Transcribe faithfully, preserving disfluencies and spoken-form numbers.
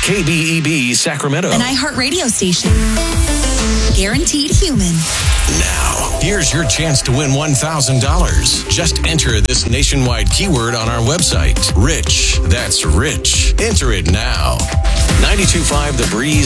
K B E B Sacramento. An iHeartRadio station. Guaranteed human. Now, here's your chance to win one thousand dollars. Just enter this nationwide keyword on our website. Rich. That's rich. Enter it now. ninety-two point five The Breeze.